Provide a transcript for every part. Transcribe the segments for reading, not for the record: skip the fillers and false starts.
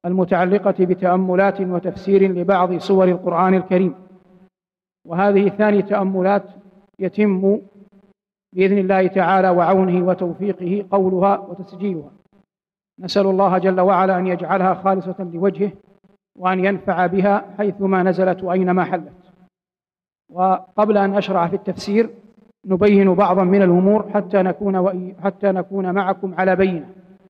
المتعلقة بتأملات وتفسير لبعض سور القرآن الكريم. وهذه ثاني تأملات يتم بإذن الله تعالى وعونه وتوفيقه قولها وتسجيلها. نسأل الله جل وعلا أن يجعلها خالصة لوجهه، وأن ينفع بها حيثما نزلت وأينما حلت. وقبل أن أشرع في التفسير نبين بعضا من الأمور حتى نكون معكم على بينة.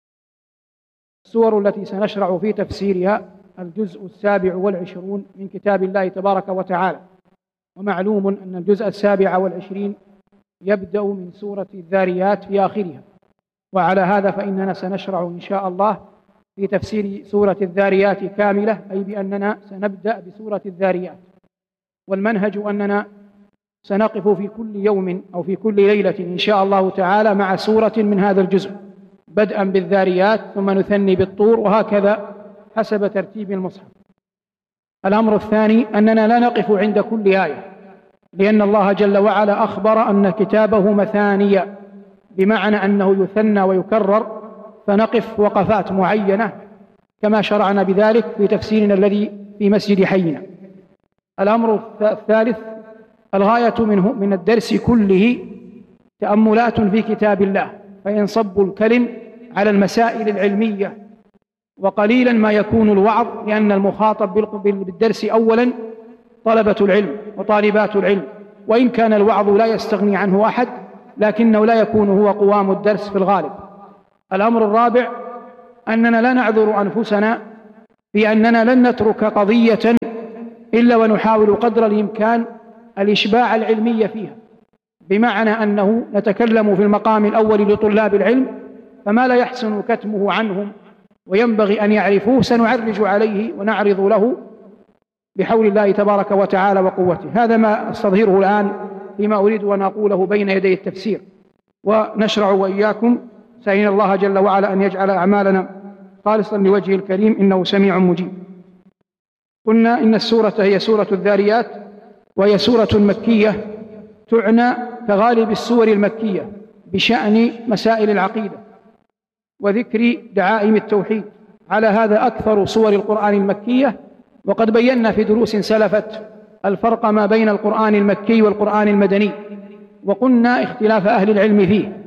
السور التي سنشرع في تفسيرها الجزء 27 من كتاب الله تبارك وتعالى. ومعلوم أن الجزء 27 يبدأ من سورة الذاريات في آخرها، وعلى هذا فإننا سنشرع إن شاء الله في تفسير سورة الذاريات كاملة، أي بأننا سنبدأ بسورة الذاريات. والمنهج أننا سنقف في كل يوم أو في كل ليلة إن شاء الله تعالى مع سورة من هذا الجزء، بدءا بالذاريات ثم نثني بالطور، وهكذا حسب ترتيب المصحف. الأمر الثاني أننا لا نقف عند كل آية، لأن الله جل وعلا أخبر أن كتابه مثانية، بمعنى أنه يثنى ويكرر، فنقف وقفات معينة كما شرعنا بذلك في تفسيرنا الذي في مسجد حينا. الأمر الثالث الغاية من الدرس كله تأملات في كتاب الله، فينصب الكلم على المسائل العلمية، وقليلا ما يكون الوعظ، لأن المخاطب بالدرس أولا طلبة العلم وطالبات العلم، وإن كان الوعظ لا يستغني عنه أحد، لكنه لا يكون هو قوام الدرس في الغالب. الأمر الرابع أننا لا نعذر أنفسنا بأننا لن نترك قضية إلا ونحاول قدر الإمكان الإشباع العلمي فيها، بمعنى أنه نتكلم في المقام الأول لطلاب العلم، فما لا يحسن كتمه عنهم وينبغي أن يعرفوه سنعرج عليه ونعرض له بحول الله تبارك وتعالى وقوته. هذا ما أستظهره الآن فيما أريد أن أقوله بين يدي التفسير، ونشرع وإياكم سألنا الله جل وعلا أن يجعل أعمالنا خالصا لوجهه الكريم، إنه سميع مجيب. قلنا إن السورة هي سورة الذاريات، وهي سورة مكية تعنى كغالب السور المكية بشأن مسائل العقيدة وذكر دعائم التوحيد. على هذا أكثر سور القرآن المكية، وقد بينا في دروس سلفت الفرق ما بين القرآن المكي والقرآن المدني، وقلنا اختلاف أهل العلم فيه،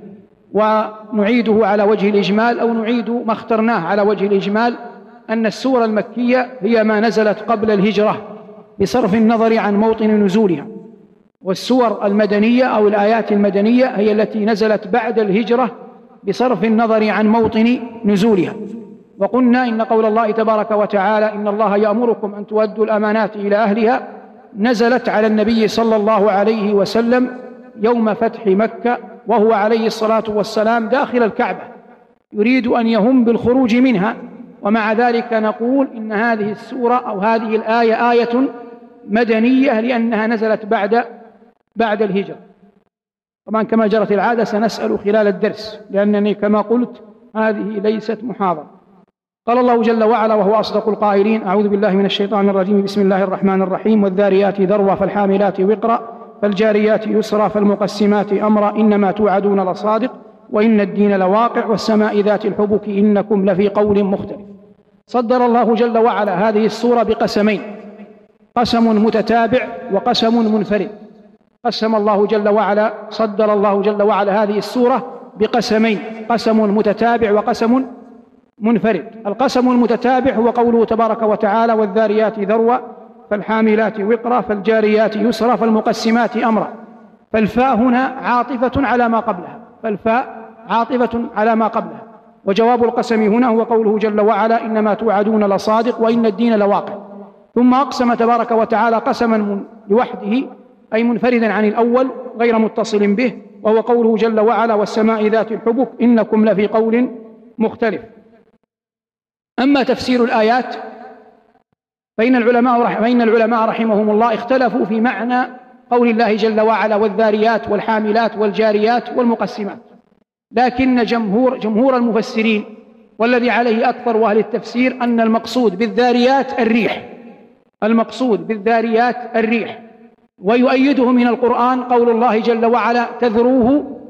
ونعيده على وجه الإجمال، أو نعيد ما اخترناه على وجه الإجمال، أن السور المكية هي ما نزلت قبل الهجرة بصرف النظر عن موطن نزولها، والسور المدنية أو الآيات المدنية هي التي نزلت بعد الهجرة بصرف النظر عن موطن نزولها. وقلنا إن قول الله تبارك وتعالى إن الله يأمركم أن تؤدوا الأمانات إلى أهلها نزلت على النبي صلى الله عليه وسلم يوم فتح مكة، وهو عليه الصلاة والسلام داخل الكعبة يريد أن يهم بالخروج منها، ومع ذلك نقول إن هذه السورة أو هذه الآية آية مدنية لأنها نزلت بعد الهجرة. طبعا كما جرت العادة سنسأل خلال الدرس، لأنني كما قلت هذه ليست محاضرة. قال الله جل وعلا وهو أصدق القائلين: أعوذ بالله من الشيطان الرجيم، بسم الله الرحمن الرحيم، والذاريات ذروا فالحاملات وقرا فالجاريات يسرا فالمقسمات أمرا إنما توعدون لصادق وإن الدين لواقع والسماء ذات الحبك إنكم لفي قول مختلف. صدر الله جل وعلا هذه السورة بقسمين: قسم متتابع وقسم منفرد. قسم الله جل وعلا صدر الله جل وعلا هذه السورة بقسمين: قسم متتابع وقسم منفرد. القسم المتتابع هو قوله تبارك وتعالى: والذاريات ذروا فالحاملات وقرا فالجاريات يسرا فالمقسمات أمرا. فالفاء هنا عاطفة على ما قبلها، فالفاء عاطفة على ما قبلها. وجواب القسم هنا هو قوله جل وعلا: إنما توعدون لصادق وإن الدين لواقع. ثم أقسم تبارك وتعالى قسما لوحده أي منفردا عن الأول غير متصل به، وهو قوله جل وعلا: والسماء ذات الحبك إنكم لفي قول مختلف. أما تفسير الآيات فإن العلماء رحمهم الله اختلفوا في معنى قول الله جل وعلا: والذاريات والحاملات والجاريات والمقسمات، لكن جمهور المفسرين والذي عليه أكثر أهل التفسير أن المقصود بالذاريات الريح، المقصود بالذاريات الريح. ويؤيده من القرآن قول الله جل وعلا: تذروه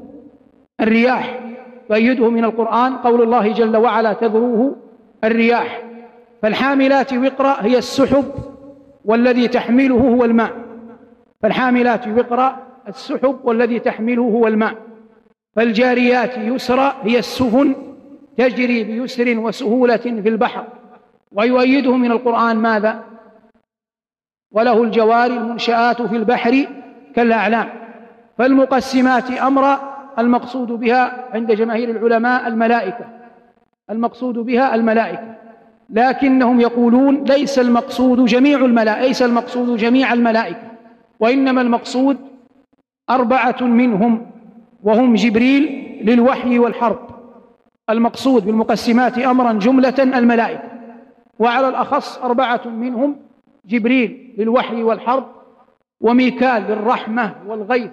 الرياح. يؤيده من القرآن قول الله جل وعلا: تذروه الرياح. فالحاملات وقرا هي السحب والذي تحمله هو الماء، فالحاملات وقرا السحب والذي تحمله هو الماء. فالجاريات يسرا هي السفن تجري بيسر وسهولة في البحر. ويؤيده من القرآن ماذا؟ وله الجوار المنشآت في البحر كالأعلام. فالمقسمات أمرا المقصود بها عند جماهير العلماء الملائكة، المقصود بها الملائكة، لكنهم يقولون ليس المقصود جميع الملائكة، وإنما المقصود 4 منهم وهم جبريل للوحي والحرب. المقصود بالمقسمات أمرا جملة الملائكة، وعلى الأخص 4 منهم جبريل للوحي والحرب، وميكال للرحمة والغيث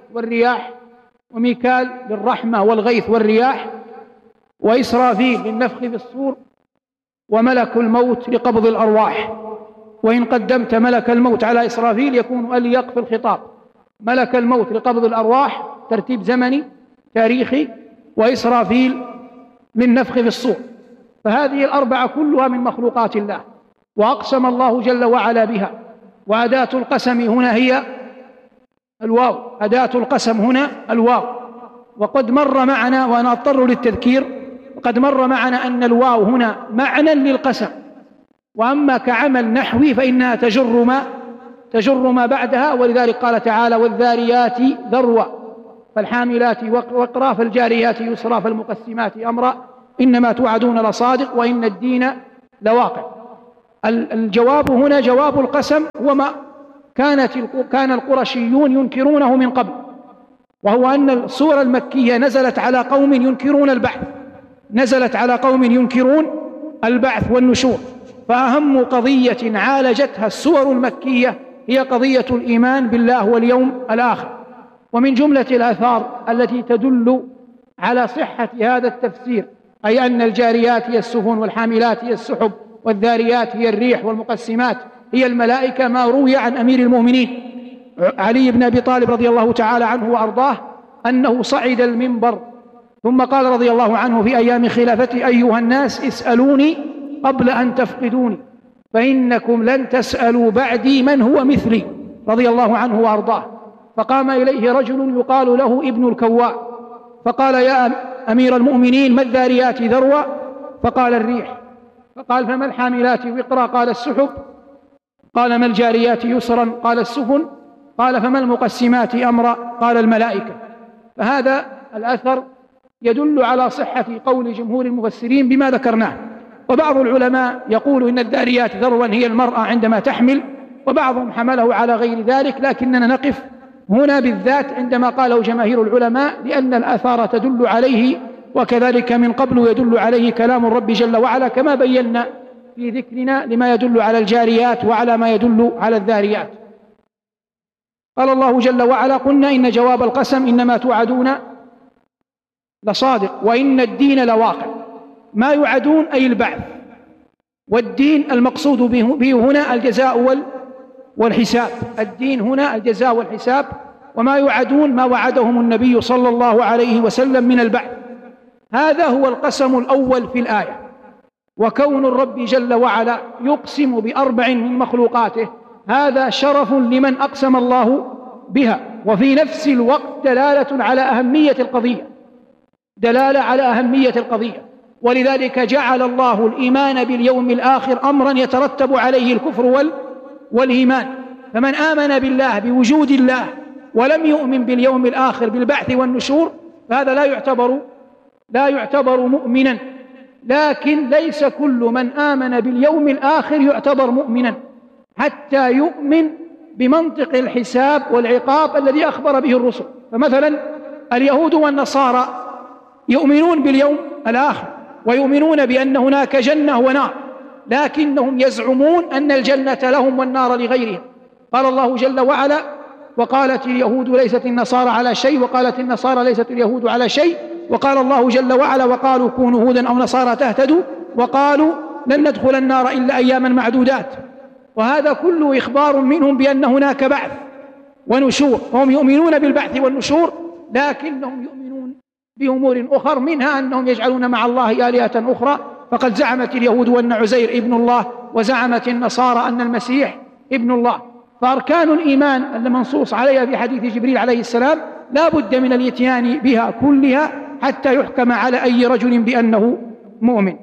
والرياح، وإسرافيل للنفخ في الصور، وملك الموت لقبض الأرواح. وإن قدمت ملك الموت على إسرافيل يكون أليق في الخطاب. ملك الموت لقبض الأرواح ترتيب زمني تاريخي، وإسرافيل للنفخ في الصور. فهذه ال4 كلها من مخلوقات الله، وأقسم الله جل وعلا بها. وأداة القسم هنا هي الواو، أداة القسم هنا الواو. وقد مر معنا، وأنا أضطر للتذكير، وقد مر معنا أن الواو هنا معنى للقسم، وأما كعمل نحوي فإنها تجر ما بعدها. ولذلك قال تعالى: والذاريات ذروا، فالحاملات وقرا، فالجاريات يسرا، فالمقسمات أمرا، إنما توعدون لصادق وإن الدين لواقع. الجواب هنا جواب القسم هو ما كان القرشيون ينكرونه من قبل، وهو أن السورة المكية نزلت على قوم ينكرون البعث والنشور. فأهم قضية عالجتها السور المكية هي قضية الإيمان بالله واليوم الآخر. ومن جملة الآثار التي تدل على صحة هذا التفسير أي أن الجاريات هي السفن، والحاملات هي السحب، والذاريات هي الريح، والمقسمات هي الملائكة، ما روي عن أمير المؤمنين علي بن أبي طالب رضي الله تعالى عنه وأرضاه أنه صعد المنبر ثم قال رضي الله عنه في أيام خلافته: أيها الناس اسألوني قبل أن تفقدوني، فإنكم لن تسألوا بعدي من هو مثلي، رضي الله عنه وأرضاه. فقام إليه رجل يقال له ابن الكواء فقال: يا أمير المؤمنين، ما الذاريات ذروا؟ فقال: الريح. فقال: فما الحاملات وقرا؟ قال: السحب. قال: ما الجاريات يسرا؟ قال: السفن. قال: فما المقسمات أمرا؟ قال: الملائكة. فهذا الأثر يدل على صحة قول جمهور المفسرين بما ذكرناه. وبعض العلماء يقول إن الذاريات ذروا هي المرأة عندما تحمل، وبعضهم حمله على غير ذلك، لكننا نقف هنا بالذات عندما قاله جماهير العلماء، لأن الآثار تدل عليه، وكذلك من قبل يدل عليه كلام الرب جل وعلا، كما بينا في ذكرنا لما يدل على الجاريات وعلى ما يدل على الذاريات. قال الله جل وعلا: قلنا إن جواب القسم إنما توعدون لصادق وإن الدين لواقع. ما يوعدون أي البعث، والدين المقصود به هنا الجزاء والحساب. الدين هنا الجزاء والحساب. وما يوعدون ما وعدهم النبي صلى الله عليه وسلم من البعث. هذا هو القسم الأول في الآية. وكون الرب جل وعلا يقسم ب4 من مخلوقاته هذا شرف لمن أقسم الله بها، وفي نفس الوقت دلالة على أهمية القضية. ولذلك جعل الله الإيمان باليوم الآخر أمرا يترتب عليه الكفر والإيمان. فمن آمن بالله بوجود الله ولم يؤمن باليوم الآخر بالبعث والنشور فهذا لا يعتبر مؤمنا. لكن ليس كل من آمن باليوم الآخر يعتبر مؤمنا حتى يؤمن بمنطق الحساب والعقاب الذي أخبر به الرسل. فمثلا اليهود والنصارى يؤمنون باليوم الآخر ويؤمنون بأن هناك جنة ونار، لكنهم يزعمون أن الجنة لهم والنار لغيرهم. قال الله جل وعلا: وقالت اليهود ليست النصارى على شيء، وقالت النصارى ليست اليهود على شيء. وقال الله جل وعلا: وقالوا كونوا هودا أو نصارى تهتدوا، وقالوا لن ندخل النار إلا أياما معدودات. وهذا كله إخبار منهم بأن هناك بعث ونشور. هم يؤمنون بالبعث والنشور، لكنهم يؤمنون بأمور أخرى، منها أنهم يجعلون مع الله آلهة أخرى فقد زعمت اليهود أن عزير ابن الله، وزعمت النصارى أن المسيح ابن الله. فأركان الإيمان المنصوص عليها في حديث جبريل عليه السلام لا بد من الاتيان بها كلها حتى يحكم على أي رجل بأنه مؤمن.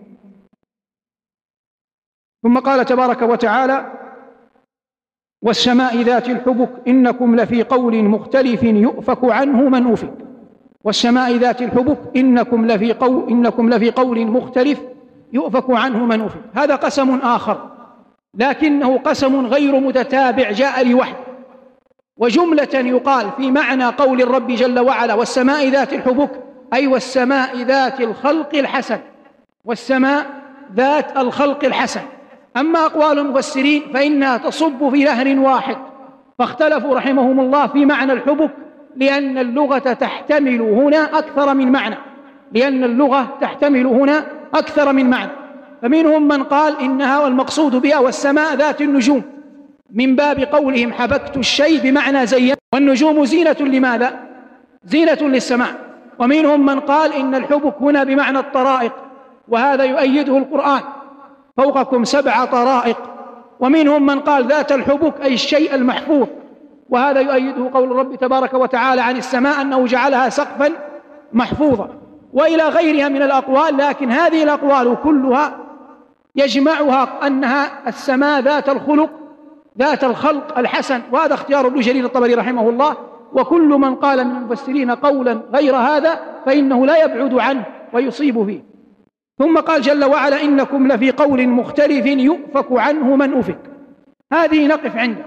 ثم قال تبارك وتعالى: والسماء ذات الحبك إنكم لفي قول مختلف يؤفك عنه من أفك. والسماء ذات الحبك إنكم لفي قول مختلف يؤفك عنه من أفك. هذا قسم آخر، لكنه قسم غير متتابع جاء لوحده. وجملة يقال في معنى قول الرب جل وعلا: والسماء ذات الحبك، أي والسماء ذات الخلق الحسن، والسماء ذات الخلق الحسن. أما أقوال المفسرين فإنها تصب في نهر واحد، فاختلفوا رحمهم الله في معنى الحبك، لأن اللغة تحتمل هنا أكثر من معنى. فمنهم من قال إنها والمقصود بها والسماء ذات النجوم، من باب قولهم حبكت الشيء بمعنى زين، والنجوم زينة لماذا؟ زينة للسماء. ومنهم من قال إن الحبك هنا بمعنى الطرائق، وهذا يؤيده القرآن: فوقكم 7 طرائق. ومنهم من قال ذات الحبك أي الشيء المحفوظ، وهذا يؤيده قول الرب تبارك وتعالى عن السماء أنه جعلها سقفا محفوظا، وإلى غيرها من الأقوال. لكن هذه الأقوال كلها يجمعها أنها السماء ذات الخلق الحسن، وهذا اختيار ابن جرير الطبري رحمه الله. وكل من قال من المفسرين قولا غير هذا فإنه لا يبعد عنه ويصيب فيه. ثم قال جل وعلا: إنكم لفي قول مختلف يؤفك عنه من أفك. هذه نقف عندها.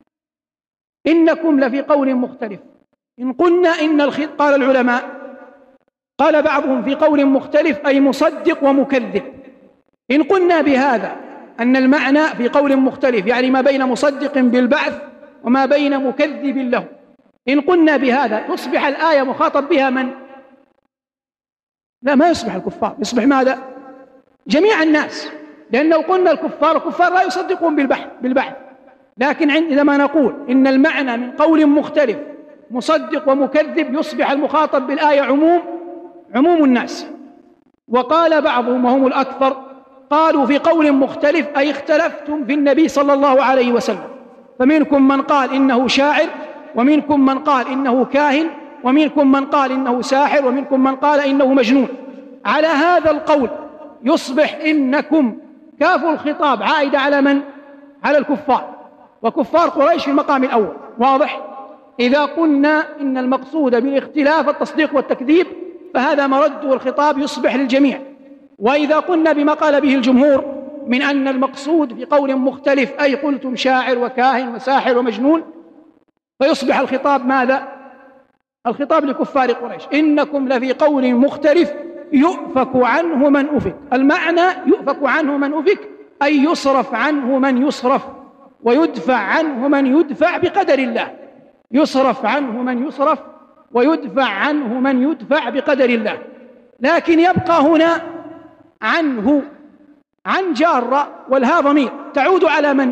إنكم لفي قول مختلف. إن قلنا قال العلماء، قال بعضهم في قول مختلف أي مصدق ومكذب. إن قلنا بهذا أن المعنى في قول مختلف يعني ما بين مصدق بالبعث وما بين مكذب له، إن قلنا بهذا تصبح الآية مخاطب بها من؟ لا، ما يصبح الكفار، يصبح ماذا؟ جميع الناس، لأنه قلنا الكفار لا يصدقون بالبعث. لكن عندما نقول إن المعنى من قول مختلف مصدق ومكذب يصبح المخاطب بالآية عموم الناس. وقال بعضهم وهم الأكثر، قالوا في قول مختلف أي اختلفتم في النبي صلى الله عليه وسلم، فمنكم من قال إنه شاعر، ومنكم من قال إنه كاهن، ومنكم من قال إنه ساحر، ومنكم من قال إنه مجنون. على هذا القول يصبح إنكم كاف الخطاب عائدة على من؟ على الكفار، وكفار قريش في المقام الأول. واضح؟ إذا قلنا إن المقصود بالاختلاف التصديق والتكذيب فهذا مرد الخطاب يصبح للجميع. وإذا قلنا بما قال به الجمهور من أن المقصود في قول مختلف أي قلتم شاعر وكاهن وساحر ومجنون، فيصبح الخطاب ماذا؟ الخطاب لكفار قريش: إنكم لفي قول مختلف يؤفك عنه من أفك. المعنى يؤفك عنه من أفك أي يصرف عنه من يصرف، ويدفع عنه من يدفع بقدر الله. يصرف عنه من يصرف ويدفع عنه من يدفع بقدر الله. لكن يبقى هنا عنه، عن جارة، والها ضمير تعود على من؟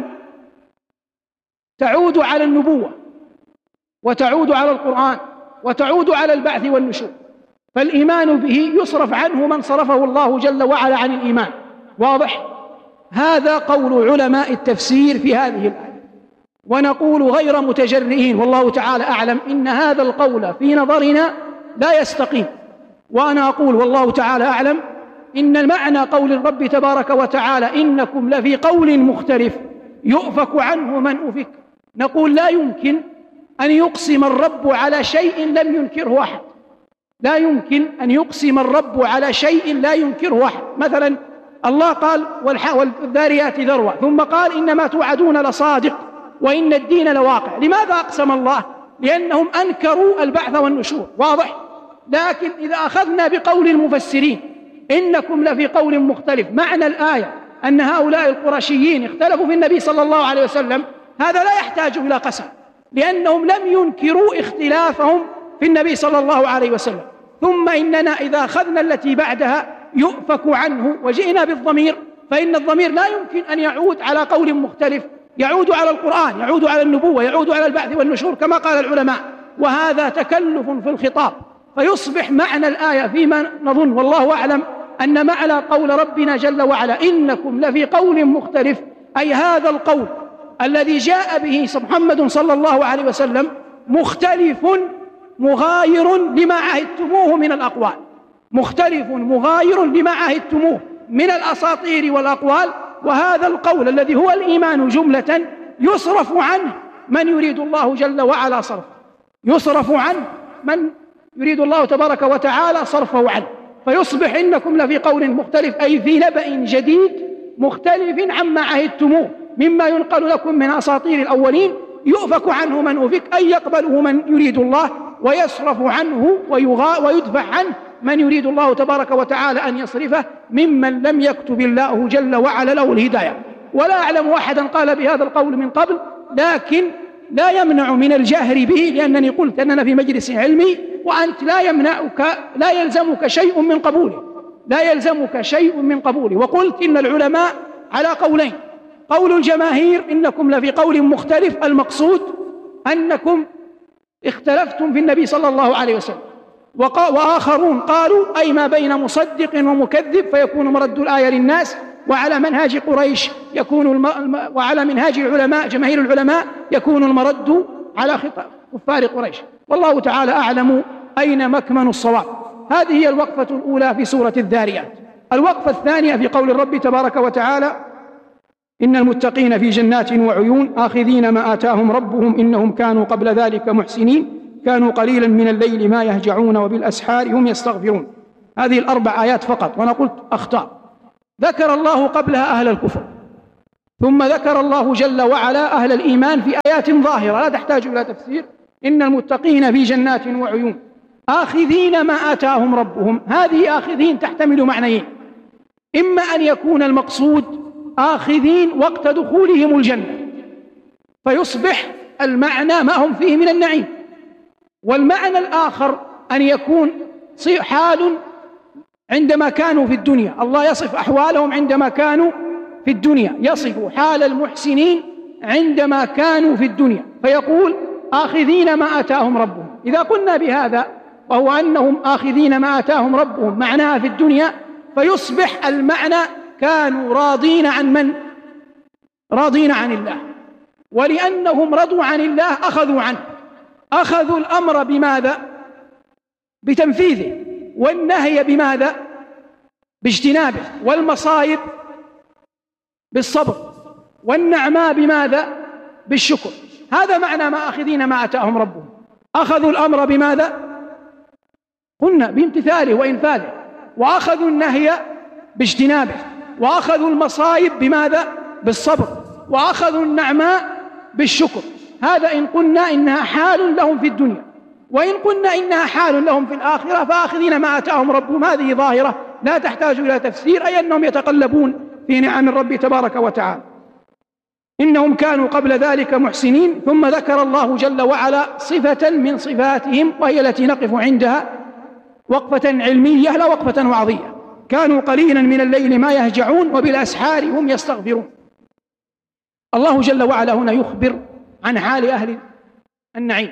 تعود على النبوة، وتعود على القرآن، وتعود على البعث والنشور. فالإيمان به يصرف عنه من صرفه الله جل وعلا عن الإيمان. واضح؟ هذا قول علماء التفسير في هذه الآية. ونقول غير متجرئين والله تعالى أعلم إن هذا القول في نظرنا لا يستقيم. وأنا أقول والله تعالى أعلم إن المعنى قول الرب تبارك وتعالى: إنكم لفي قول مختلف يؤفك عنه من أفك. نقول لا يمكن أن يقسم الرب على شيء لم ينكره أحد. لا يمكن أن يقسم الرب على شيء لا ينكره أحد. مثلا الله قال: والذاريات ذروا، ثم قال: إنما توعدون لصادق وإن الدين لواقع. لماذا أقسم الله؟ لأنهم أنكروا البعث والنشور. واضح؟ لكن إذا أخذنا بقول المفسرين إنكم لفي قول مختلف، معنى الآية أن هؤلاء القرشيين اختلفوا في النبي صلى الله عليه وسلم، هذا لا يحتاج إلى قسم، لأنهم لم ينكروا اختلافهم في النبي صلى الله عليه وسلم. ثم إننا إذا أخذنا التي بعدها يؤفك عنه وجئنا بالضمير، فإن الضمير لا يمكن أن يعود على قول مختلف، يعود على القرآن، يعود على النبوة، يعود على البعث والنشور كما قال العلماء. وهذا تكلف في الخطاب، فيصبح معنى الآية فيما نظن والله أعلم أن معنى قول ربنا جل وعلا إنكم لفي قول مختلف، أي هذا القول الذي جاء به محمد صلى الله عليه وسلم مختلف مغاير لما عهدتموه من الأقوال، مختلف مغاير لما عهدتموه من الأساطير والأقوال. وهذا القول الذي هو الإيمان جملة يصرف عنه من يريد الله جل وعلا صرفه، يصرف عنه من يريد الله تبارك وتعالى صرفه عنه، فيصبح إنكم لفي قول مختلف، أي في نبأ جديد مختلف عما عهدتموه مما ينقل لكم من أساطير الأولين، يؤفك عنه من أفك، أي يقبله من يريد الله، ويصرف عنه ويدفع عنه من يريد الله تبارك وتعالى أن يصرفه ممن لم يكتب الله جل وعلا له الهداية. ولا أعلم أحدا قال بهذا القول من قبل، لكن لا يمنع من الجهر به، لأنني قلت أننا في مجلس علمي وأنت لا يلزمك شيء من قبوله، لا يلزمك شيء من قبوله. وقلت إن العلماء على قولين: قول الجماهير إنكم لفي قول مختلف، المقصود أنكم اختلفتم في النبي صلى الله عليه وسلم، وآخرون قالوا أي ما بين مصدق ومكذب، فيكون مرد الآية للناس، وعلى منهاج قريش يكون وعلى منهاج العلماء جماهير العلماء يكون المرد على كفار قريش. والله تعالى أعلم أين مكمن الصواب. هذه هي الوقفة الأولى في سورة الذاريات. الوقفة الثانية في قول الرب تبارك وتعالى: إن المتقين في جنات وعيون آخذين ما آتاهم ربهم إنهم كانوا قبل ذلك محسنين كانوا قليلا من الليل ما يهجعون وبالأسحار هم يستغفرون. هذه الأربع آيات فقط، وأنا قلت أخطاء. ذكر الله قبلها أهل الكفر، ثم ذكر الله جل وعلا أهل الإيمان في آيات ظاهرة لا تحتاج إلى تفسير: إن المتقين في جنات وعيون آخذين ما آتاهم ربهم. هذه آخذين تحتمل معنيين: إما أن يكون المقصود آخذين وقت دخولهم الجنة فيصبح المعنى ما هم فيه من النعيم، والمعنى الآخر أن يكون حال عندما كانوا في الدنيا، الله يصف أحوالهم عندما كانوا في الدنيا، يصف حال المحسنين عندما كانوا في الدنيا فيقول آخذين ما آتاهم ربهم. إذا قلنا بهذا وهو أنهم آخذين ما آتاهم ربهم معناها في الدنيا، فيصبح المعنى كانوا راضين عن من؟ راضين عن الله، ولأنهم رضوا عن الله أخذوا عنه، أخذوا الأمر بماذا؟ بتنفيذه، والنهي بماذا؟ باجتنابه، والمصائب بالصبر، والنعماء بماذا؟ بالشكر. هذا معنى ما آخذين ما آتاهم ربهم. أخذوا الأمر بماذا؟ قلنا بامتثاله وإنفاذه، وأخذوا النهي باجتنابه، وأخذوا المصائب بماذا؟ بالصبر، وأخذوا النعماء بالشكر. هذا إن قلنا إنها حال لهم في الدنيا، وإن قلنا إنها حال لهم في الآخرة فآخذين ما آتاهم ربهم هذه ظاهرة لا تحتاج إلى تفسير، أي أنهم يتقلبون في نعم الرب تبارك وتعالى. إنهم كانوا قبل ذلك محسنين. ثم ذكر الله جل وعلا صفة من صفاتهم وهي التي نقف عندها وقفة علمية لا وقفة وعظية: كانوا قليلا من الليل ما يهجعون وبالأسحار هم يستغفرون. الله جل وعلا هنا يخبر عن حال أهل النعيم،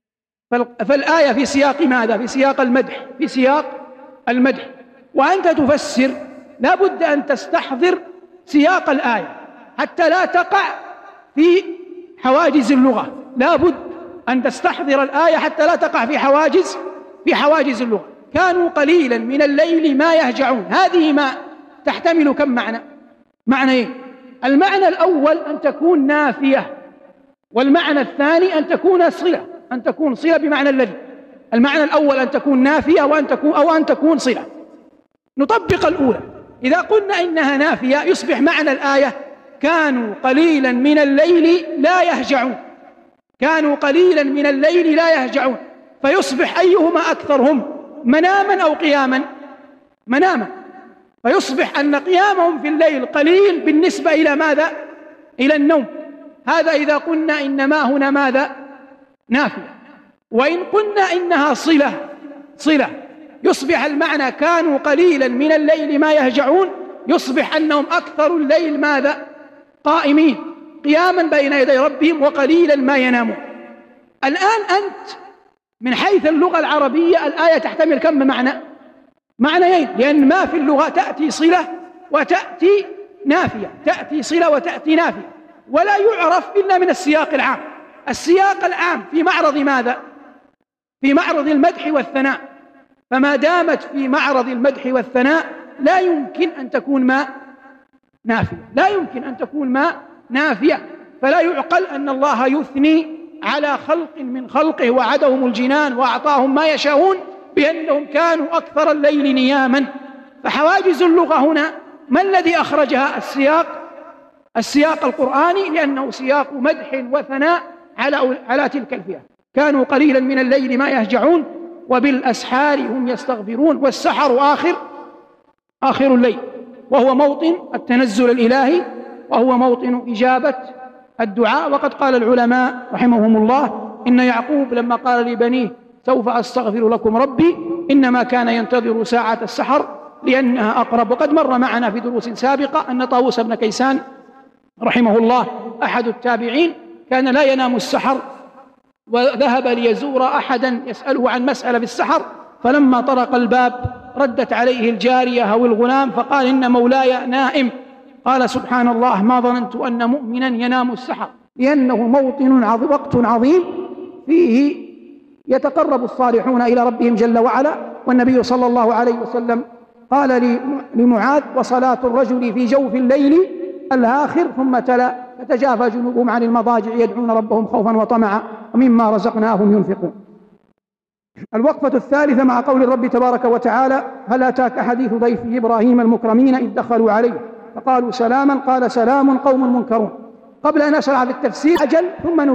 فالآية في سياق ماذا؟ في سياق المدح، في سياق المدح. وأنت تفسر لا بد أن تستحضر سياق الآية حتى لا تقع في حواجز اللغة، لا بد أن تستحضر الآية حتى لا تقع في حواجز اللغة. كانوا قليلا من الليل ما يهجعون، هذه ما تحتمل كم معنى؟ معنيين: المعنى الأول أن تكون نافية، والمعنى الثاني أن تكون صلة، أن تكون صلة بمعنى الذي. المعنى الأول أن تكون نافية وأن تكون صلة. نطبق الأولى. إذا قلنا إنها نافية يصبح معنى الآية كانوا قليلا من الليل لا يهجعون، كانوا قليلا من الليل لا يهجعون، فيصبح أيهما أكثر هم مناما أو قياما؟ مناما، فيصبح أن قيامهم في الليل قليل بالنسبة إلى ماذا؟ إلى النوم. هذا إذا قلنا إنما هنا ماذا؟ نافية. وإن قلنا إنها صلة يصبح المعنى كانوا قليلا من الليل ما يهجعون، يصبح أنهم أكثر الليل ماذا؟ قائمين قياما بين يدي ربهم وقليلا ما ينامون. الآن أنت من حيث اللغة العربية الآية تحتمل كم معنى؟ معنيين، لأن ما في اللغة تأتي صلة وتأتي نافية، تأتي صلة وتأتي نافية، ولا يعرف إلا من السياق العام. السياق العام في معرض ماذا؟ في معرض المدح والثناء، فما دامت في معرض المدح والثناء لا يمكن أن تكون ما نافية، لا يمكن أن تكون ما نافية. فلا يعقل أن الله يثني على خلق من خلقه وعدهم الجنان وأعطاهم ما يشاءون بأنهم كانوا أكثر الليل نياما. فحواجز اللغة هنا ما الذي أخرجها؟ السياق القرآني، لأنه سياق مدح وثناء على تلك الفئة. كانوا قليلا من الليل ما يهجعون وبالأسحار هم يستغفرون، والسحر آخر الليل، وهو موطن التنزل الإلهي، وهو موطن إجابة الدعاء. وقد قال العلماء رحمهم الله إن يعقوب لما قال لبنيه سوف أستغفر لكم ربي إنما كان ينتظر ساعة السحر لأنها أقرب. وقد مر معنا في دروس سابقة أن طاووس بن كيسان رحمه الله أحد التابعين كان لا ينام السحر، وذهب ليزور أحدا يسأله عن مسألة بالسحر، فلما طرق الباب ردت عليه الجارية أو الغلام فقال إن مولاي نائم. قال سبحان الله ما ظننت أن مؤمنا ينام السحر، لأنه موطن وقت عظيم فيه يتقرب الصالحون إلى ربهم جل وعلا. والنبي صلى الله عليه وسلم قال لمعاذ وصلاة الرجل في جوف الليل الآخر، ثم تلا تتجافى جنوبهم عن المضاجع يدعون ربهم خوفا وطمعا ومما رزقناهم ينفقون. الوقفة الثالثة مع قول الرب تبارك وتعالى هل أتاك حديث ضيف إبراهيم المكرمين إذ دخلوا عليه فقالوا سلاما قال سلام قوم منكرون. قبل أن أشرع بالتفسير أجل ثم